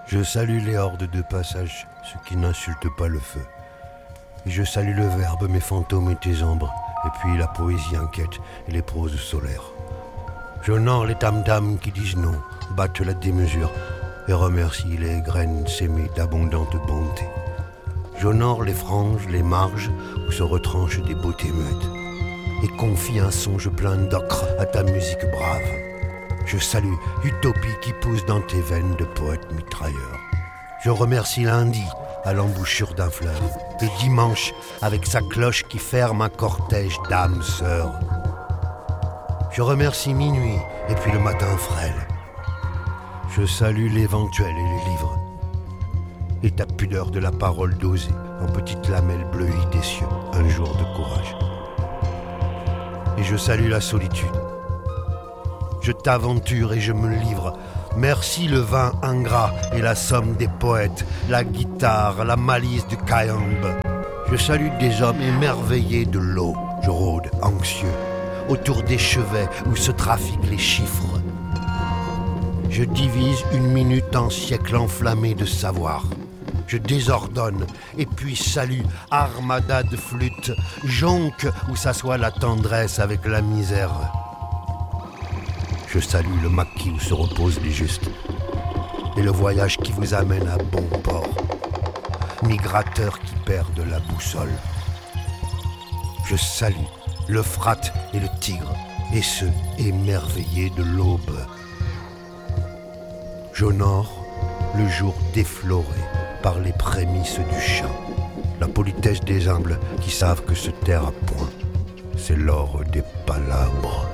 Je salue les hordes de passage, ceux qui n'insultent pas le feu. Et je salue le verbe, mes fantômes et tes ombres, et puis la poésie inquiète et les proses solaires. J'honore les tam-tams qui disent non, battent la démesure, et remercie les graines sémées d'abondante bonté. J'honore les franges, les marges, où se retranchent des beautés muettes, et confie un songe plein d'ocre à ta musique brave. Je salue Utopie qui pousse dans tes veines de poète mitrailleur. Je remercie lundi, à l'embouchure d'un fleuve, et dimanche, avec sa cloche qui ferme un cortège d'âmes sœurs. Je remercie minuit, et puis le matin frêle. Je salue l'éventuel et les livres, et ta pudeur de la parole dosée, en petites lamelles bleuies des cieux, un jour de courage. Et je salue la solitude. Je t'aventure et je me livre. Merci le vin ingrat et la somme des poètes, la guitare, la malice du cayambe. Je salue des hommes émerveillés de l'eau. Je rôde, anxieux, autour des chevets où se trafiquent les chiffres. Je divise une minute en siècle enflammé de savoir. Je désordonne et puis salue, armada de flûtes, jonque où s'assoit la tendresse avec la misère. Je salue le maquis où se reposent les justes et le voyage qui vous amène à bon port, migrateurs qui perdent la boussole. Je salue l'Euphrate et le Tigre et ceux émerveillés de l'aube. J'honore le jour défloré par les prémices du chant, la politesse des humbles qui savent que se taire à point, c'est l'or des palabres.